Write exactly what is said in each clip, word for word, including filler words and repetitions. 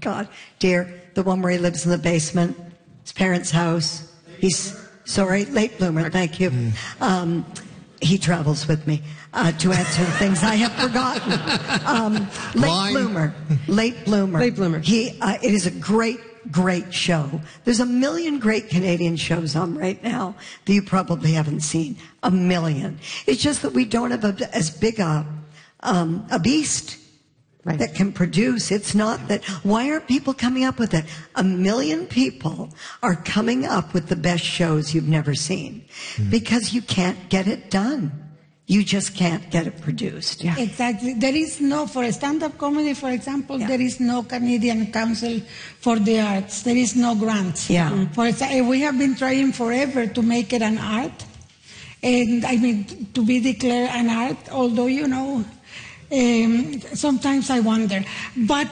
God, dear, the one where he lives in the basement, his parents' house. He's, sorry, late bloomer, thank you. Um, he travels with me uh, to answer things I have forgotten. Um, late Line. bloomer, late bloomer. Late bloomer. He, uh, it is a great, great show. There's a million great Canadian shows on right now that you probably haven't seen. A million. It's just that we don't have a, as big a, um, a beast Right. that can produce. It's not that. Why aren't people coming up with it? A million people are coming up with the best shows you've never seen mm. because you can't get it done. You just can't get it produced. Yeah. Exactly. There is no, for stand-up comedy, for example, Yeah. there is no Canadian Council for the Arts. There is no grants. Yeah. Mm. For exa- we have been trying forever to make it an art. And I mean, to be declared an art, although, you know, Um, sometimes I wonder, but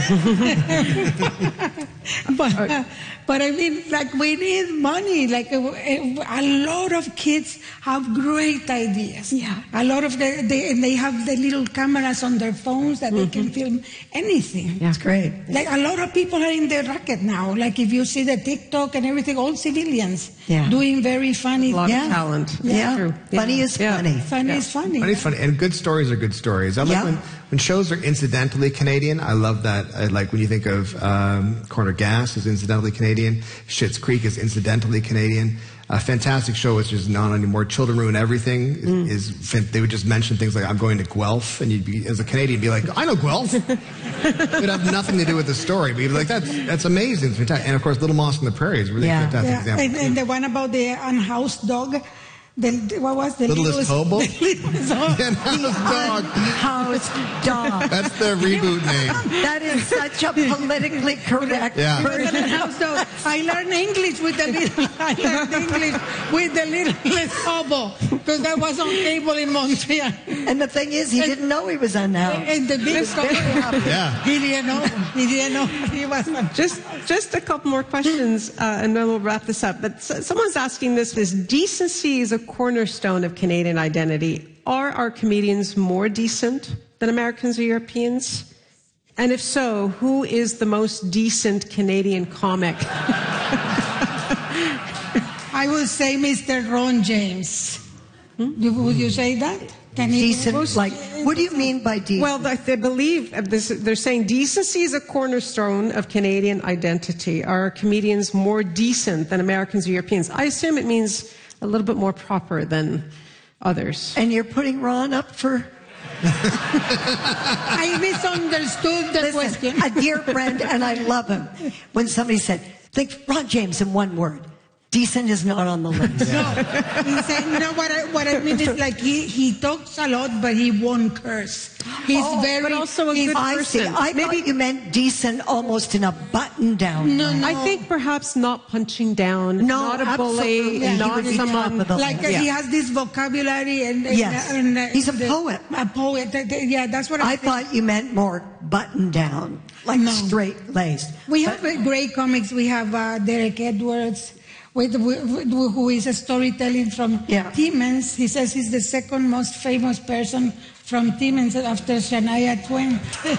but, uh, but I mean, like we need money. Like a, a lot of kids have great ideas. Yeah, a lot of the, they and they have the little cameras on their phones that mm-hmm. they can film anything. Yeah, it's great. Like a lot of people are in the racket now. Like if you see the TikTok and everything, all civilians yeah. doing very funny. A lot yeah. of talent. Yeah, Yeah. True. funny Yeah. is Yeah. funny. Funny Yeah. is funny. Funny, funny, and good stories are good stories. I like Yeah. when, when shows are incidentally Canadian. I love that. I like when you think of um, Corner Gas is incidentally Canadian. Schitt's Creek is incidentally Canadian. A fantastic show, which is not anymore. Children Ruin Everything Mm. is. They would just mention things like, "I'm going to Guelph," and you'd be, as a Canadian, be like, "I know Guelph." It would have nothing to do with the story, but you'd be like, "That's that's amazing, it's fantastic." And of course, Little Mouse on the Prairie is a really Yeah. fantastic Yeah, example. and, and the one about the unhoused dog, the, what was the Littlest Hobo? The littlest hobo. Unhoused dog. Unhoused dog. That's the reboot name. That is such a politically correct Yeah. version. Unhoused dog. I learned English with the little. I learned English with the littlest hobo because that was on cable in Montreal. And the thing is, he didn't know he was unhoused. And the big story. Yeah. He didn't know. He didn't know he was. Just, just a couple more questions, uh, and then we'll wrap this up. But s- someone's asking this: Is decency is a cornerstone of Canadian identity? Are our comedians more decent than Americans or Europeans? And if so, who is the most decent Canadian comic? I would say Mister Ron James. Hmm? Would you say that? Can he Decent, like, what do you mean by decent? Well, I they believe uh, this, they're saying decency is a cornerstone of Canadian identity. Are comedians more decent than Americans or Europeans? I assume it means a little bit more proper than others. And you're putting Ron up for... I misunderstood the Listen, question. a dear friend, and I love him. When somebody said, think Ron James in one word. Decent is not on the list. No, he said, no, what I, what I mean is like he, he talks a lot, but he won't curse. He's Oh, very, but also a he's- good I see. person. I Maybe- thought you meant decent almost in a button-down. No, way. no. I think perhaps not punching down, No, not a absolutely. bully, Yeah, he not would be top someone. of the like uh, list. he Yeah. has this vocabulary and, and, Yes. and, uh, He's a the- poet. A poet. Uh, the- Yeah, that's what I, I think. thought you meant more button-down, like No. straight-laced. We But- have uh, great comics. We have uh, Derek Edwards, with, with, who is a storytelling from Yeah. Timmins. He says he's the second most famous person from Timmins after Shania Twain.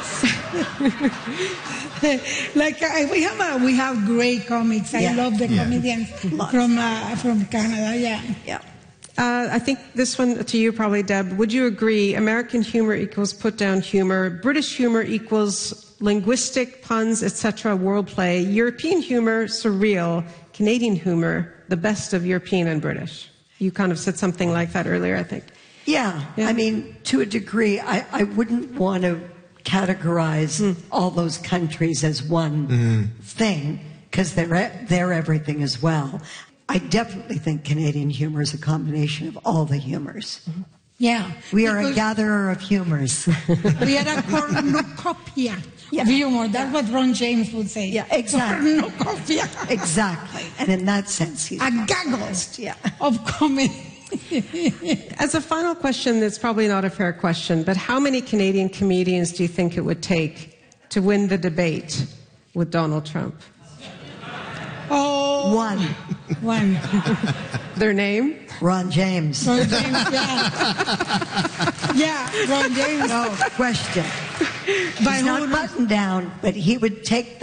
like uh, we have a, we have great comics. I Yeah. love the Yeah. comedians Lots. from uh, from Canada. Yeah. Yeah. Uh, I think this one to you probably, Deb. Would you agree American humor equals put-down humor, British humor equals linguistic puns, et cetera, wordplay, European humor, surreal, Canadian humor, the best of European and British? You kind of said something like that earlier, I think. Yeah, Yeah. I mean, to a degree, I, I wouldn't want to categorize Mm. all those countries as one Mm-hmm. thing, because they're, they're everything as well. I definitely think Canadian humor is a combination of all the humors. Yeah. We are a Because gatherer of humors. we are a cornucopia Yeah. of humor. That's what Ron James would say. Yeah, exactly. Cornucopia. Exactly. And in that sense, he's A one of the gaggle best. Yeah. of comedy. As a final question, that's probably not a fair question, but how many Canadian comedians do you think it would take to win the debate with Donald Trump? Oh, One, one. Their name? Ron James. Ron James, yeah. Yeah, Ron James. No question. By He's not who- buttoned down, but he would take